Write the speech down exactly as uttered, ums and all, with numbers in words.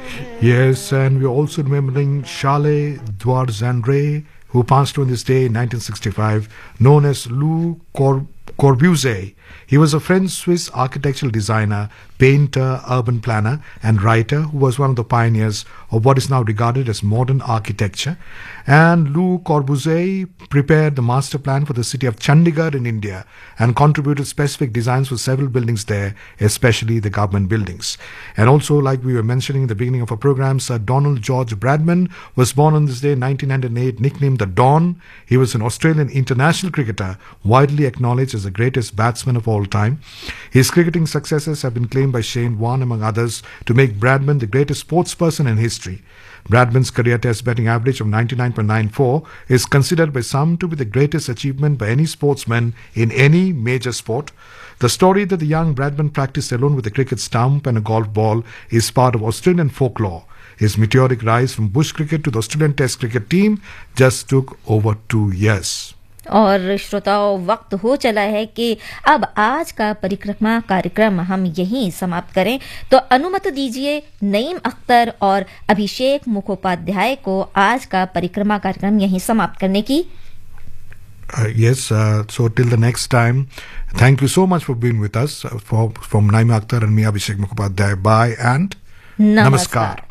Yes, and we're also remembering Charles Dvorzan, who passed on this day in nineteen sixty-five, known as Lou Cor- Corbusier. He was a French-Swiss architectural designer, painter, urban planner, and writer who was one of the pioneers of what is now regarded as modern architecture. And Lou Corbusier prepared the master plan for the city of Chandigarh in India and contributed specific designs for several buildings there, especially the government buildings. And also, like we were mentioning in the beginning of our program, Sir Donald George Bradman was born on this day in nineteen oh eight, nicknamed the Don. He was an Australian international cricketer, widely acknowledged as the greatest batsman of all time. His cricketing successes have been claimed by Shane Warne, among others, to make Bradman the greatest sportsperson in history. Bradman's career test batting average of ninety-nine point nine four is considered by some to be the greatest achievement by any sportsman in any major sport. The story that the young Bradman practiced alone with a cricket stump and a golf ball is part of Australian folklore. His meteoric rise from bush cricket to the Australian Test cricket team just took over two years. और श्रोताओं, वक्त हो चला है कि अब आज का परिक्रमा कार्यक्रम हम यहीं समाप्त करें, तो अनुमति दीजिए नईम अख्तर और अभिषेक मुखोपाध्याय को आज का परिक्रमा कार्यक्रम यहीं समाप्त करने की. Uh, yes, uh, so till the next time, thank you so much for being with us. Uh, for, from Naima Akhtar and me, Abhishek Mukhopadhyay. Bye and Namaskar. Namaskar.